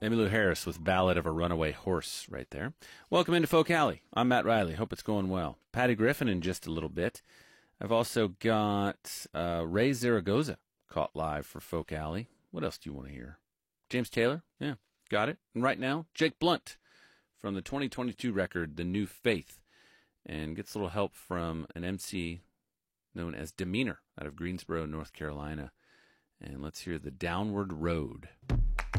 Emmylou Harris with Ballad of a Runaway Horse right there. Welcome into Folk Alley. I'm Matt Riley. Hope it's going well. Patty Griffin in just a little bit. I've also got Ray Zaragoza caught live for Folk Alley. What else do you want to hear? James Taylor? Yeah, got it. And right now, Jake Blunt from the 2022 record, The New Faith, and gets a little help from an MC known as Demeanor out of Greensboro, North Carolina. And let's hear The Downward Road.